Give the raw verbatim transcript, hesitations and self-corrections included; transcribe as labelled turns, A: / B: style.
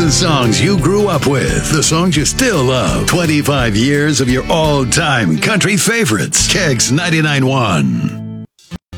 A: The songs you grew up with. The songs you still love. twenty-five years of your all-time country favorites. Kegs ninety-nine point one.